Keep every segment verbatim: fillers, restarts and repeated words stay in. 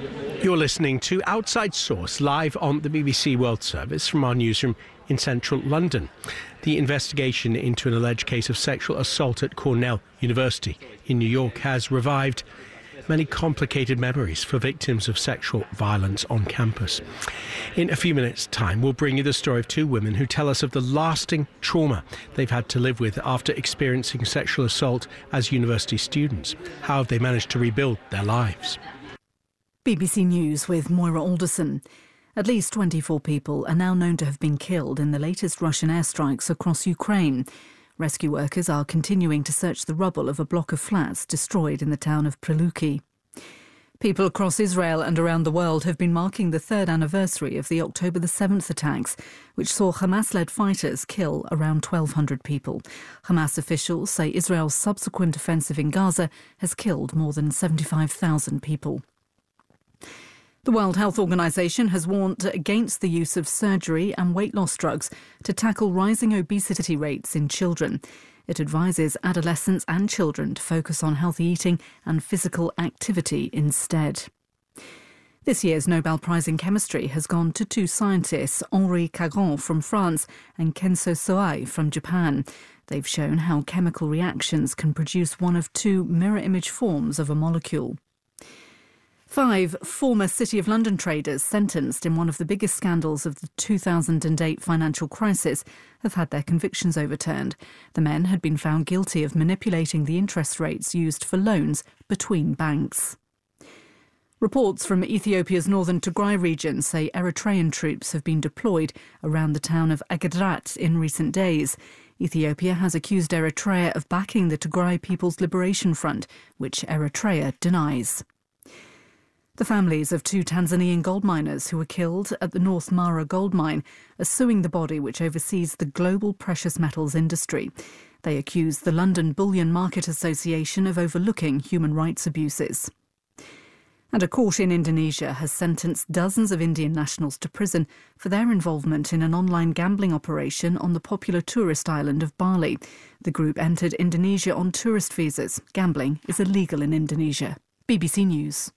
You're listening to Outside Source, live on the B B C World Service from our newsroom in central London. The investigation into an alleged case of sexual assault at Cornell University in New York has revived many complicated memories for victims of sexual violence on campus. In a few minutes' time, we'll bring you the story of two women who tell us of the lasting trauma they've had to live with after experiencing sexual assault as university students. How have they managed to rebuild their lives? B B C News with Moira Alderson. At least twenty-four people are now known to have been killed in the latest Russian airstrikes across Ukraine. Rescue workers are continuing to search the rubble of a block of flats destroyed in the town of Pryluki. People across Israel and around the world have been marking the third anniversary of the October the seventh attacks, which saw Hamas-led fighters kill around twelve hundred people. Hamas officials say Israel's subsequent offensive in Gaza has killed more than seventy-five thousand people. The World Health Organization has warned against the use of surgery and weight loss drugs to tackle rising obesity rates in children. It advises adolescents and children to focus on healthy eating and physical activity instead. This year's Nobel Prize in Chemistry has gone to two scientists, Henri Caron from France and Kenzo Soai from Japan. They've shown how chemical reactions can produce one of two mirror image forms of a molecule. Five former City of London traders sentenced in one of the biggest scandals of the two thousand eight financial crisis have had their convictions overturned. The men had been found guilty of manipulating the interest rates used for loans between banks. Reports from Ethiopia's northern Tigray region say Eritrean troops have been deployed around the town of Agadrat in recent days. Ethiopia has accused Eritrea of backing the Tigray People's Liberation Front, which Eritrea denies. The families of two Tanzanian gold miners who were killed at the North Mara gold mine are suing the body which oversees the global precious metals industry. They accuse the London Bullion Market Association of overlooking human rights abuses. And a court in Indonesia has sentenced dozens of Indian nationals to prison for their involvement in an online gambling operation on the popular tourist island of Bali. The group entered Indonesia on tourist visas. Gambling is illegal in Indonesia. B B C News.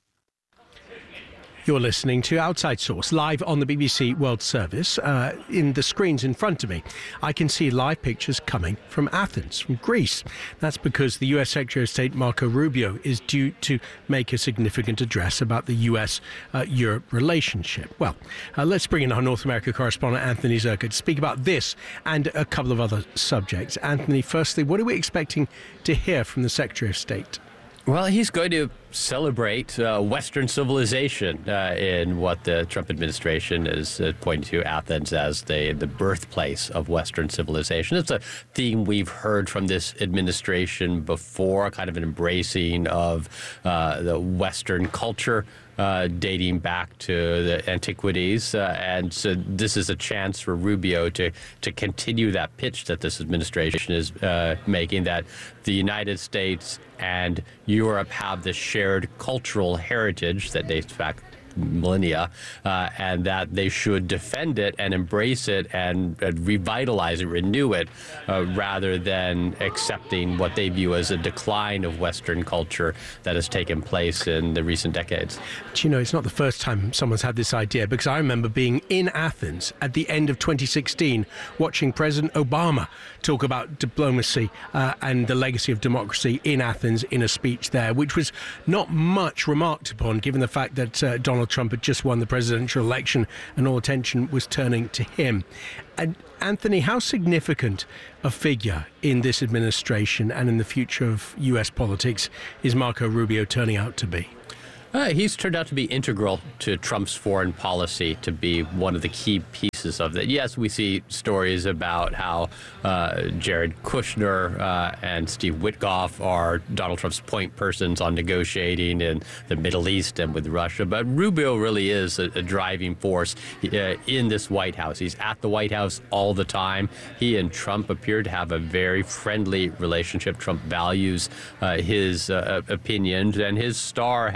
You're listening to Outside Source, live on the B B C World Service. Uh, in the screens in front of me, I can see live pictures coming from Athens, from Greece. That's because the U S Secretary of State Marco Rubio is due to make a significant address about the U S-Europe uh, relationship. Well, uh, let's bring in our North America correspondent, Anthony Zerka, to speak about this and a couple of other subjects. Anthony, firstly, what are we expecting to hear from the Secretary of State? Well, he's going to celebrate uh, Western civilization uh, in what the Trump administration is uh, pointing to Athens as the, the birthplace of Western civilization. It's a theme we've heard from this administration before, kind of an embracing of uh, the Western culture uh, dating back to the antiquities. Uh, and so this is a chance for Rubio to, to continue that pitch that this administration is uh, making, that the United States and Europe have this shared cultural heritage that dates back millennia, uh, and that they should defend it and embrace it and, and revitalize it, renew it, uh, rather than accepting what they view as a decline of Western culture that has taken place in the recent decades. Do you know, it's not the first time someone's had this idea, because I remember being in Athens at the end of twenty sixteen, watching President Obama talk about diplomacy uh, and the legacy of democracy in Athens in a speech there, which was not much remarked upon, given the fact that uh, Donald Trump had just won the presidential election and all attention was turning to him. And Anthony, how significant a figure in this administration and in the future of U S politics is Marco Rubio turning out to be? Uh, he's turned out to be integral to Trump's foreign policy, to be one of the key pieces of that. Yes, we see stories about how uh, Jared Kushner uh, and Steve Witkoff are Donald Trump's point persons on negotiating in the Middle East and with Russia. But Rubio really is a, a driving force uh, in this White House. He's at the White House all the time. He and Trump appear to have a very friendly relationship. Trump values uh, his uh, opinions, and his star has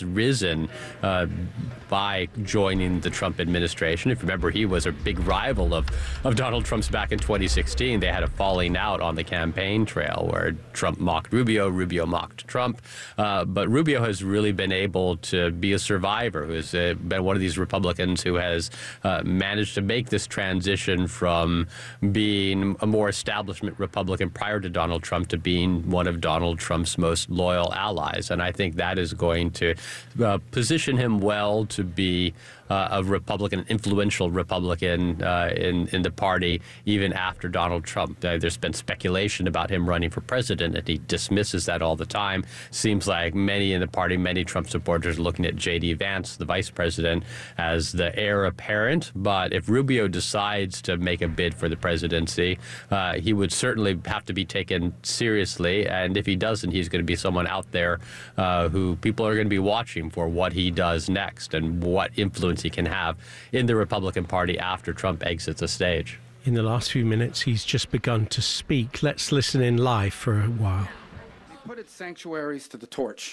risen uh, by joining the Trump administration. If you remember, he was a big rival of, of Donald Trump's back in twenty sixteen. They had a falling out on the campaign trail where Trump mocked Rubio, Rubio mocked Trump. Uh, but Rubio has really been able to be a survivor, who has uh, been one of these Republicans who has uh, managed to make this transition from being a more establishment Republican prior to Donald Trump to being one of Donald Trump's most loyal allies. And I think that is going to uh, position him well to be uh, a Republican, influential Republican uh, in, in the party, even after Donald Trump. Uh, there's been speculation about him running for president, and he dismisses that all the time. Seems like many in the party, many Trump supporters are looking at J D Vance, the vice president, as the heir apparent. But if Rubio decides to make a bid for the presidency, uh, he would certainly have to be taken seriously. And if he doesn't, he's going to be someone out there uh, who people are going to be watching for what he does next and what influence he can have in the Republican Party after Trump exits the stage. In the last few minutes, he's just begun to speak. Let's listen in live for a while. He put its sanctuaries to the torch.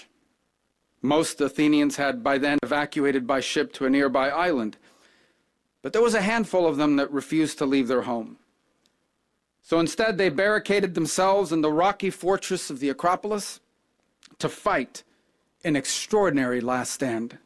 Most Athenians had by then evacuated by ship to a nearby island, but there was a handful of them that refused to leave their home. So instead, they barricaded themselves in the rocky fortress of the Acropolis to fight an extraordinary last stand,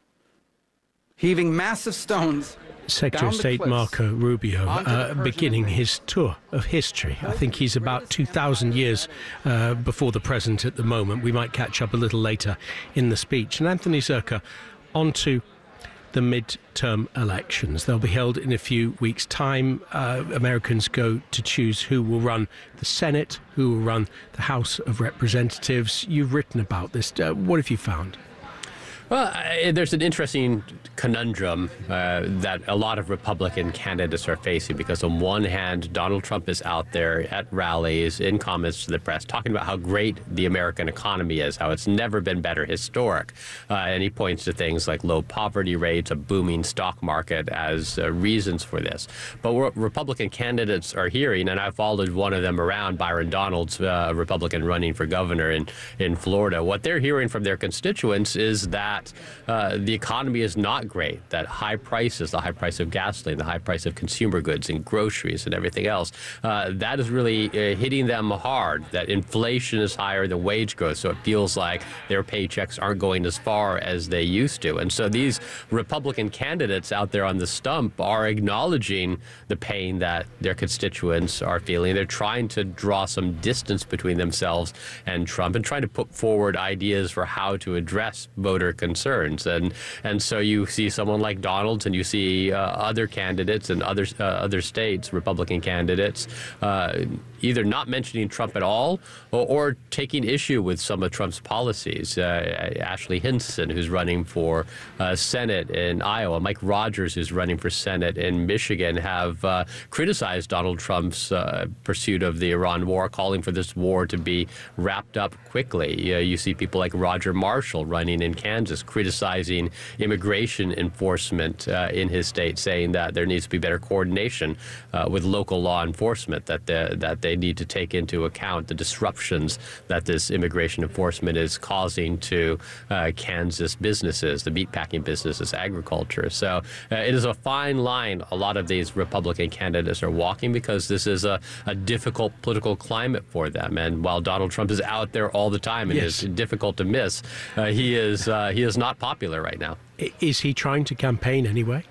heaving massive stones. Secretary of State Marco Rubio uh, beginning his tour of history. I think he's about two thousand years uh, before the present at the moment. We might catch up a little later in the speech. And Anthony Zurcher, on to the midterm elections. They'll be held in a few weeks' time. Uh, Americans go to choose who will run the Senate, who will run the House of Representatives. You've written about this. Uh, what have you found? Well, uh, there's an interesting conundrum uh, that a lot of Republican candidates are facing, because on one hand, Donald Trump is out there at rallies, in comments to the press, talking about how great the American economy is, how it's never been better, historic. Uh, and he points to things like low poverty rates, a booming stock market as uh, reasons for this. But what Republican candidates are hearing, and I followed one of them around, Byron Donalds, uh, a Republican running for governor in, in Florida, what they're hearing from their constituents is that Uh, the economy is not great, that high prices, the high price of gasoline, the high price of consumer goods and groceries and everything else, uh, that is really uh, hitting them hard, that inflation is higher than wage growth, so it feels like their paychecks aren't going as far as they used to. And so these Republican candidates out there on the stump are acknowledging the pain that their constituents are feeling. They're trying to draw some distance between themselves and Trump and trying to put forward ideas for how to address voter concerns. Concerns. And and so you see someone like Donalds, and you see uh, other candidates in other uh, other states, Republican candidates, uh, either not mentioning Trump at all or, or taking issue with some of Trump's policies. Uh, Ashley Hinson, who's running for uh, Senate in Iowa, Mike Rogers, who's running for Senate in Michigan, have uh, criticized Donald Trump's uh, pursuit of the Iran war, calling for this war to be wrapped up quickly. Uh, you see people like Roger Marshall running in Kansas, criticizing immigration enforcement uh, in his state, saying that there needs to be better coordination uh, with local law enforcement, that the, that they need to take into account the disruptions that this immigration enforcement is causing to uh, Kansas businesses, the meatpacking businesses, agriculture. So uh, it is a fine line a lot of these Republican candidates are walking, because this is a, a difficult political climate for them. And while Donald Trump is out there all the time and yes. is difficult to miss, uh, he is uh, he is not popular right now. Is he trying to campaign anyway?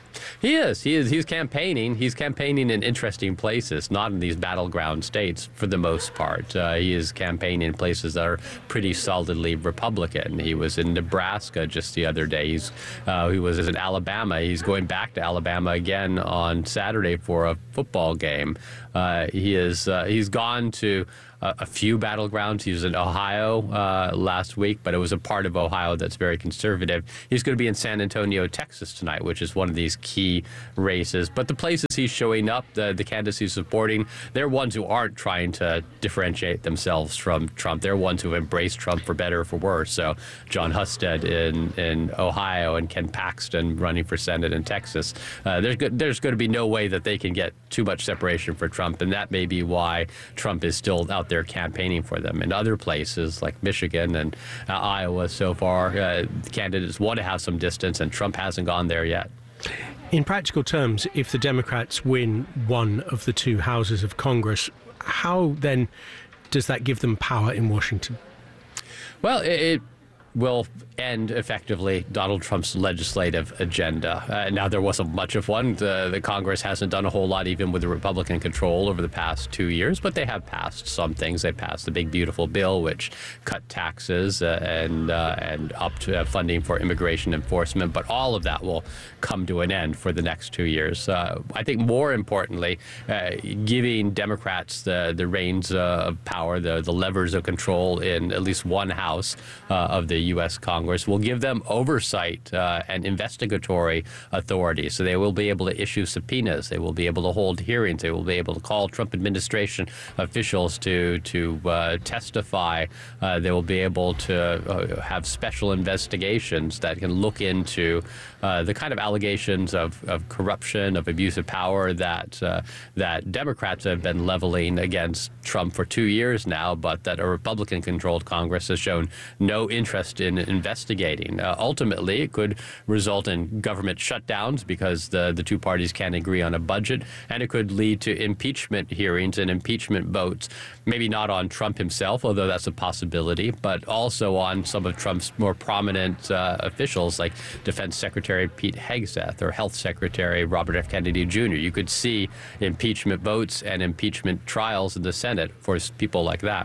He is. He is. He's campaigning. He's campaigning in interesting places, not in these battleground states for the most part. Uh, he is campaigning in places that are pretty solidly Republican. He was in Nebraska just the other day. He's, uh, he was in Alabama. He's going back to Alabama again on Saturday for a football game. Uh, he is. Uh, he's gone to a few battlegrounds. He was in Ohio uh, last week, but it was a part of Ohio that's very conservative. He's going to be in San Antonio, Texas tonight, which is one of these key races. But the places he's showing up, the, the candidates he's supporting, they're ones who aren't trying to differentiate themselves from Trump. They're ones who embrace Trump for better or for worse. So John Husted in, in Ohio and Ken Paxton running for Senate in Texas. Uh, there's, go- there's going to be no way that they can get too much separation for Trump, and that may be why Trump is still out there they're campaigning for them. In other places like Michigan and uh, Iowa so far, uh, candidates want to have some distance, and Trump hasn't gone there yet. In practical terms, if the Democrats win one of the two houses of Congress, how then does that give them power in Washington? Well, it, it will end effectively Donald Trump's legislative agenda. Uh, now, there wasn't much of one. The, the Congress hasn't done a whole lot, even with the Republican control over the past two years, but they have passed some things. They passed the Big Beautiful Bill, which cut taxes uh, and uh, and upped uh, funding for immigration enforcement, but all of that will come to an end for the next two years. Uh, I think more importantly, uh, giving Democrats the, the reins uh, of power, the, the levers of control in at least one house uh, of the U S Congress will give them oversight uh, and investigatory authority. So they will be able to issue subpoenas. They will be able to hold hearings. They will be able to call Trump administration officials to to uh, testify. Uh, they will be able to uh, have special investigations that can look into uh, the kind of allegations of, of corruption, of abuse of power that uh, that Democrats have been leveling against Trump for two years now, but that a Republican-controlled Congress has shown no interest in investigating. Uh, ultimately, it could result in government shutdowns because the, the two parties can't agree on a budget, and it could lead to impeachment hearings and impeachment votes, maybe not on Trump himself, although that's a possibility, but also on some of Trump's more prominent uh, officials like Defense Secretary Pete Hegseth or Health Secretary Robert F. Kennedy Junior You could see impeachment votes and impeachment trials in the Senate for people like that.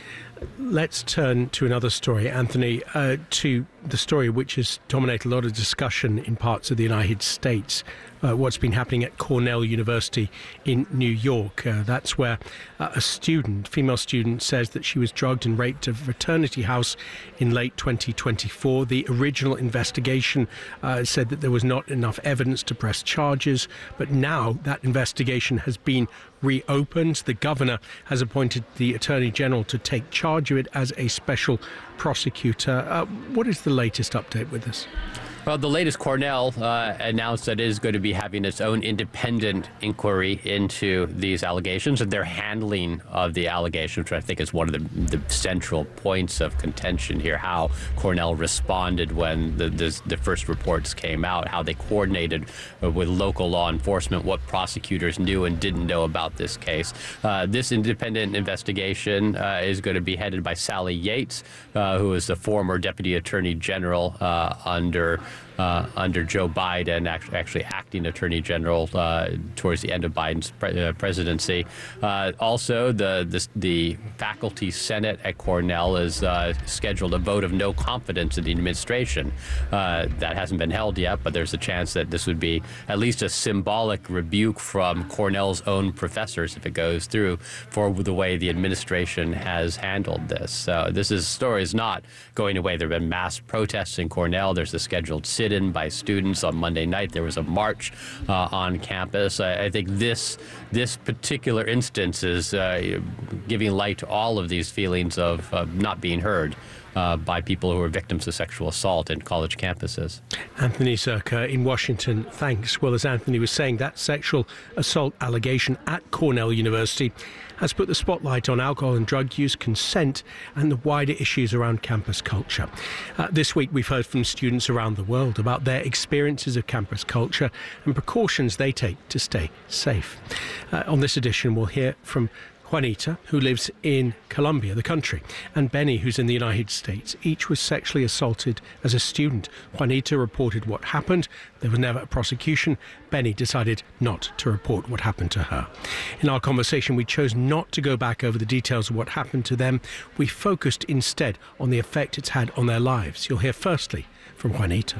Let's turn to another story, Anthony, uh, to the story which has dominated a lot of discussion in parts of the United States, uh, what's been happening at Cornell University in New York. Uh, that's where uh, a student, female student, says that she was drugged and raped at a fraternity house in late twenty twenty-four. The original investigation uh, said that there was not enough evidence to press charges, but now that investigation has been reopened. The governor has appointed the Attorney General to take charge of it as a special prosecutor. Uh, what is the latest update with this? Well, the latest, Cornell uh, announced that it is going to be having its own independent inquiry into these allegations and their handling of the allegations, which I think is one of the, the central points of contention here, how Cornell responded when the, the, the first reports came out, how they coordinated with local law enforcement, what prosecutors knew and didn't know about this case. Uh, this independent investigation uh, is going to be headed by Sally Yates, uh, who is the former Deputy Attorney General uh, under Uh, under Joe Biden, actually, actually acting Attorney General uh, towards the end of Biden's pre- uh, presidency. Uh, also, the, the the faculty senate at Cornell is uh, scheduled a vote of no confidence in the administration. Uh, that hasn't been held yet, but there's a chance that this would be at least a symbolic rebuke from Cornell's own professors, if it goes through, for the way the administration has handled this. So this is, story is not going away. There have been mass protests in Cornell. There's a scheduled sit-in by students on Monday night. There was a march uh, on campus. I, I think this this particular instance is uh, giving light to all of these feelings of uh, not being heard uh, by people who are victims of sexual assault in college campuses. Anthony Zurcher in Washington, thanks. Well, as Anthony was saying, that sexual assault allegation at Cornell University has put the spotlight on alcohol and drug use, consent, and the wider issues around campus culture. Uh, this week, we've heard from students around the world about their experiences of campus culture and precautions they take to stay safe. Uh, on this edition, we'll hear from Juanita, who lives in Colombia, the country, and Benny, who's in the United States. Each was sexually assaulted as a student. Juanita reported what happened. There was never a prosecution. Benny decided not to report what happened to her. In our conversation, we chose not to go back over the details of what happened to them. We focused instead on the effect it's had on their lives. You'll hear firstly from Juanita.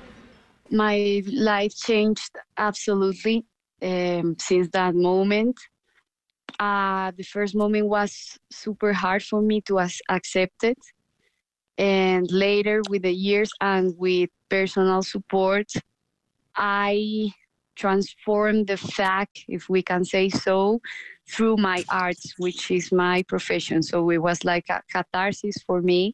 My life changed absolutely um, since that moment. Uh, the first moment was super hard for me to as- accept it. And later, with the years and with personal support, I transformed the fact, if we can say so, through my arts, which is my profession. So it was like a catharsis for me.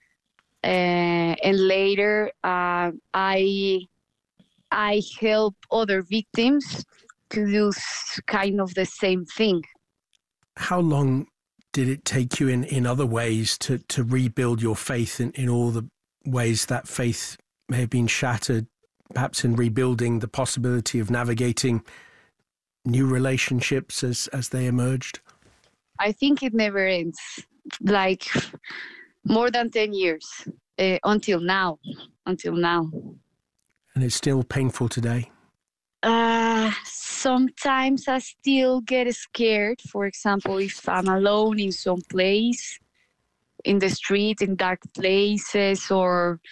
Uh, and later, uh, I, I help other victims to do kind of the same thing. How long did it take you in, in other ways to, to rebuild your faith in, in all the ways that faith may have been shattered, perhaps in rebuilding the possibility of navigating new relationships as, as they emerged? I think it never ends. Like more than ten years uh, until now, until now. And it's still painful today? Uh, sometimes I still get scared. For example, if I'm alone in some place, in the street, in dark places, or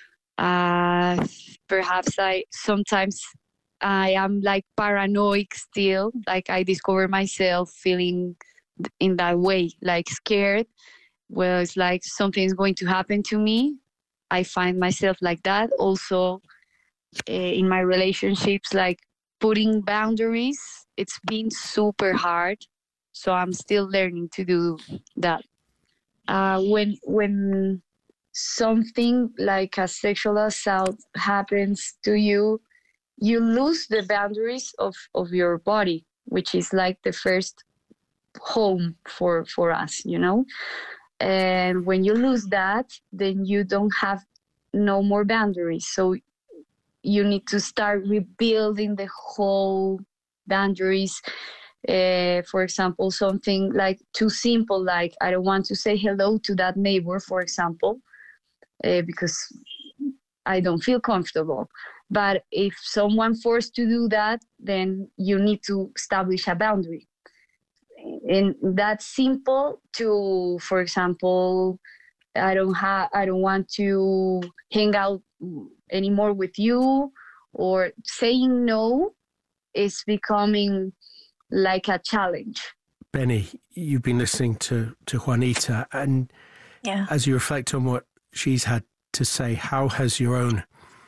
uh, perhaps I sometimes I am like paranoid still. Like I discover myself feeling in that way, like scared. Well, it's like something is going to happen to me. I find myself like that. Also, uh, in my relationships, like putting boundaries, it's been super hard. So I'm still learning to do that. Uh, when when something like a sexual assault happens to you, you lose the boundaries of, of your body, which is like the first home for, for us, you know? And when you lose that, then you don't have no more boundaries. So you need to start rebuilding the whole boundaries. Uh, for example, something like too simple, like I don't want to say hello to that neighbor, for example, uh, because I don't feel comfortable. But if someone forced to do that, then you need to establish a boundary. And that's simple to, for example, I don't have, I don't want to hang out anymore with you, or saying no is becoming like a challenge. Benny, you've been listening to, to Juanita, and yeah. as you reflect on what she's had to say, how has your own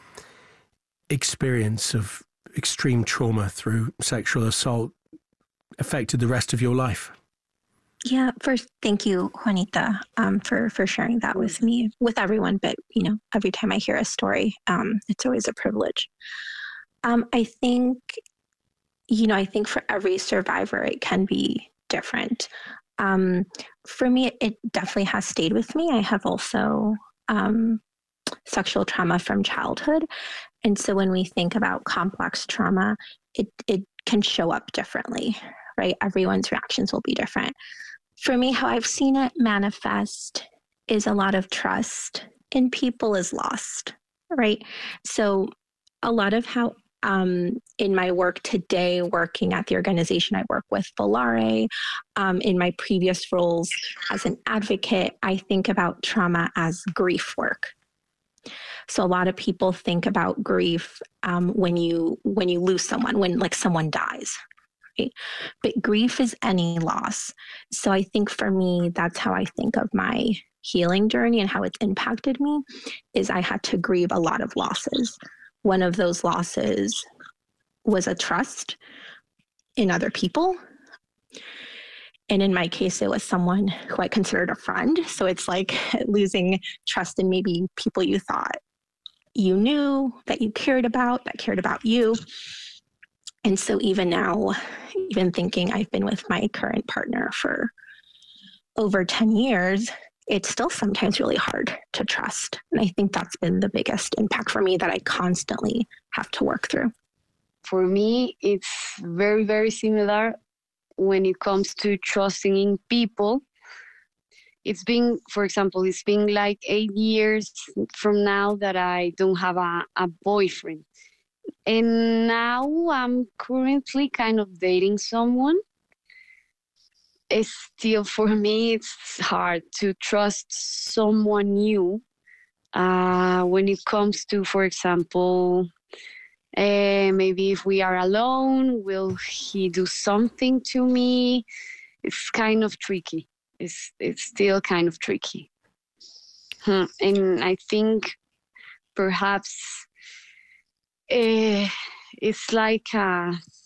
experience of extreme trauma through sexual assault affected the rest of your life? Yeah, first, thank you, Juanita, um, for, for sharing that with me, with everyone. But, you know, every time I hear a story, um, it's always a privilege. Um, I think, you know, I think for every survivor, it can be different. Um, for me, it definitely has stayed with me. I have also um, sexual trauma from childhood. And so when we think about complex trauma, it, it can show up differently, right? Everyone's reactions will be different. For me, how I've seen it manifest is a lot of trust in people is lost, right? So a lot of how um, in my work today, working at the organization I work with, Volare, um, in my previous roles as an advocate, I think about trauma as grief work. So a lot of people think about grief um, when you when you lose someone, when like someone dies. Right? But grief is any loss. So I think for me, that's how I think of my healing journey and how it's impacted me, is I had to grieve a lot of losses. One of those losses was a trust in other people. And in my case, it was someone who I considered a friend. So it's like losing trust in maybe people you thought you knew, that you cared about, that cared about you. And so even now, even thinking I've been with my current partner for over ten years, it's still sometimes really hard to trust. And I think that's been the biggest impact for me that I constantly have to work through. For me, it's very, very similar when it comes to trusting in people. It's been, for example, it's been like eight years from now that I don't have a, a boyfriend. And now I'm currently kind of dating someone. It's still, for me, it's hard to trust someone new uh, when it comes to, for example, uh, maybe if we are alone, will he do something to me? It's kind of tricky. It's, it's still kind of tricky. Hmm. And I think perhaps uh, it's like a